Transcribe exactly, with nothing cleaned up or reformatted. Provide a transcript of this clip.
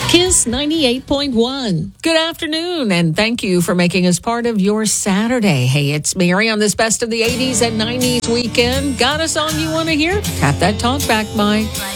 Kiss ninety-eight point one. Good afternoon, and thank you for making us part of your Saturday. Hey, it's Mary on this Best of the eighties and nineties weekend. Got a song you want to hear? Tap that talk back mic.